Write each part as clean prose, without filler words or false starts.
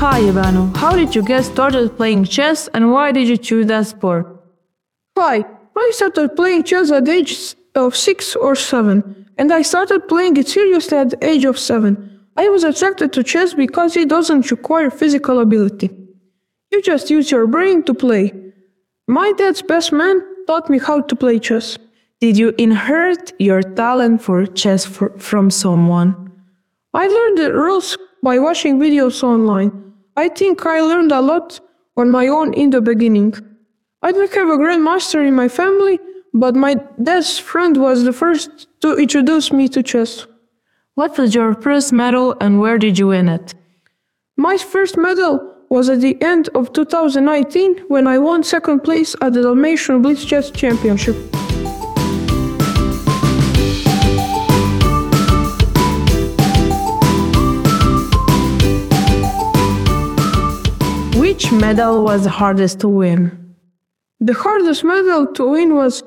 Hi Ivano, how did you get started playing chess and why did you choose that sport? Hi, I started playing chess at the age of 6 or 7, and I started playing it seriously at the age of 7. I was attracted to chess because it doesn't require physical ability. You just use your brain to play. My dad's best man taught me how to play chess. Did you inherit your talent for chess from someone? I learned the rules by watching videos online. I think I learned a lot on my own in the beginning. I don't have a grandmaster in my family, but my dad's friend was the first to introduce me to chess. What was your first medal and where did you win it? My first medal was at the end of 2019 when I won second place at the Dalmatian Blitz Chess Championship. Which medal was the hardest to win? The hardest medal to win was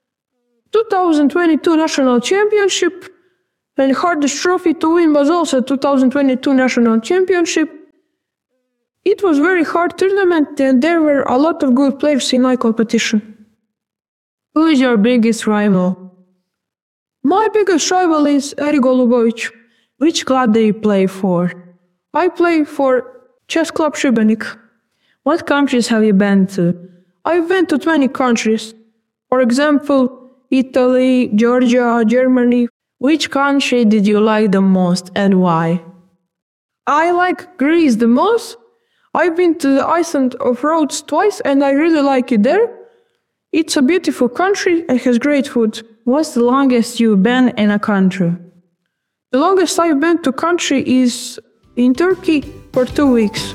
2022 National Championship, and hardest trophy to win was also 2022 National Championship. It was very hard tournament and there were a lot of good players in my competition. Who is your biggest rival? My biggest rival is Eric Golubovic. Which club do you play for? I play for Chess Club Šibenik. What countries have you been to? I've been to 20 countries. For example, Italy, Georgia, Germany. Which country did you like the most and why? I like Greece the most. I've been to the Island of Rhodes twice and I really like it there. It's a beautiful country and has great food. What's the longest you've been in a country? The longest I've been to a country is in Turkey for 2 weeks.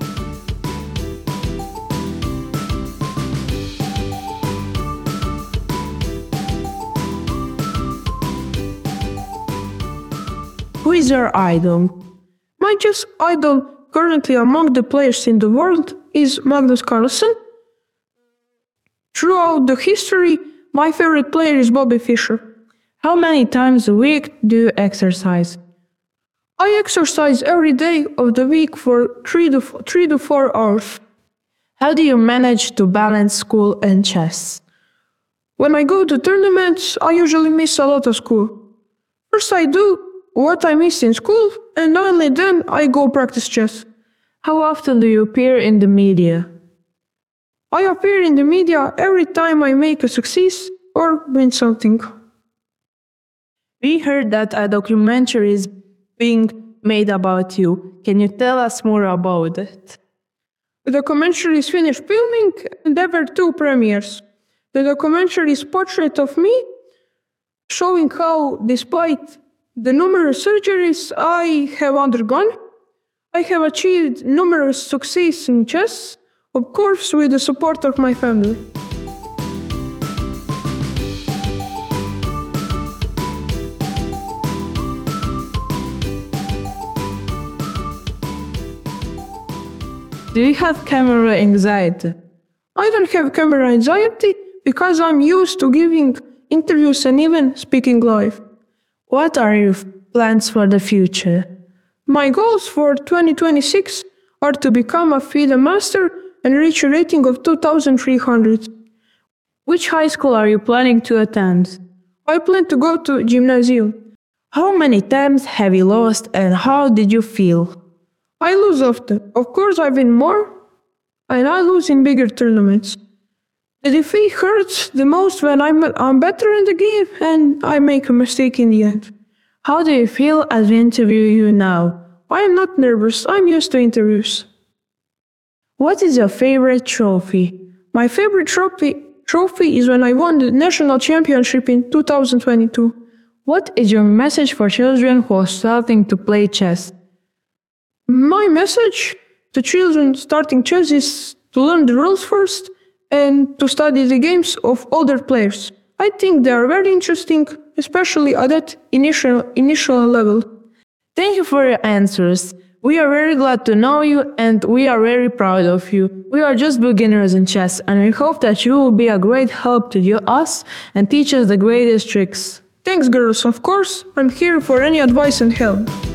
Who is your idol? My chess idol currently among the players in the world is Magnus Carlsen. Throughout the history, my favorite player is Bobby Fischer. How many times a week do you exercise? I exercise every day of the week for 3 to 4 hours. How do you manage to balance school and chess? When I go to tournaments, I usually miss a lot of school. First I do what I miss in school, and only then I go practice chess. How often do you appear in the media? I appear in the media every time I make a success or win something. We heard that a documentary is being made about you. Can you tell us more about it? The documentary is finished filming and there were 2 premieres. The documentary is portrait of me, showing how, despite the numerous surgeries I have undergone, I have achieved numerous success in chess, of course with the support of my family. Do you have camera anxiety? I don't have camera anxiety because I'm used to giving interviews and even speaking live. What are your plans for the future? My goals for 2026 are to become a FIDE master and reach a rating of 2300. Which high school are you planning to attend? I plan to go to gymnasium. How many times have you lost and how did you feel? I lose often. Of course I win more and I lose in bigger tournaments. The defeat hurts the most when I'm better in the game and I make a mistake in the end. How do you feel as we interview you now? I am not nervous, I'm used to interviews. What is your favorite trophy? My favorite trophy is when I won the national championship in 2022. What is your message for children who are starting to play chess? My message to children starting chess is to learn the rules first and to study the games of older players. I think they are very interesting, especially at that initial level. Thank you for your answers. We are very glad to know you and we are very proud of you. We are just beginners in chess and we hope that you will be a great help to us and teach us the greatest tricks. Thanks girls, of course, I'm here for any advice and help.